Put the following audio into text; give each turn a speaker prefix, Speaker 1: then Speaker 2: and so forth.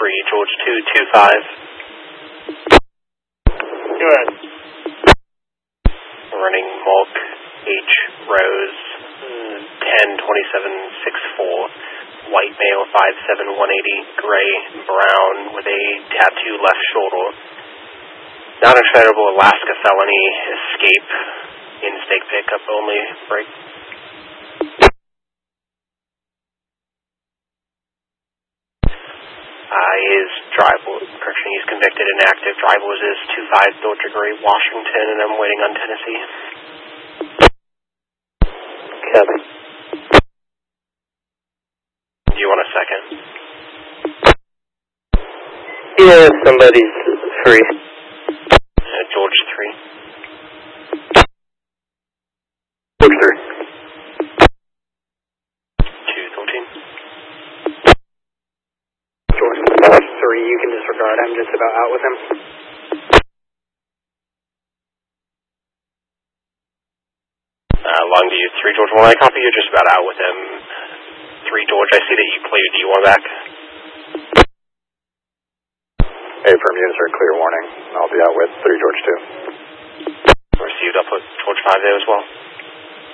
Speaker 1: 3, George 225.
Speaker 2: Go ahead.
Speaker 1: Running Mulk H Rose 102764. White male 5'7", 180, gray, brown with a tattoo left shoulder. Non-excitable Alaska felony, escape, in-stake pickup only, break. He's convicted and active. Drivers is 25 third degree Washington, and I'm waiting on Tennessee.
Speaker 3: Copy.
Speaker 1: Do you want a second?
Speaker 3: Yeah, somebody's free.
Speaker 1: George 3.
Speaker 3: George 3.
Speaker 1: 213.
Speaker 2: George 3, you can disregard. I'm just about out with him.
Speaker 1: Long to you, 3 George 1. I copy you just about out with him. 3 George, I see that you cleared. Do you want back?
Speaker 3: Affirm units are clear warning. I'll be out with 3 George 2.
Speaker 1: Received. I'll put George 5 there as well.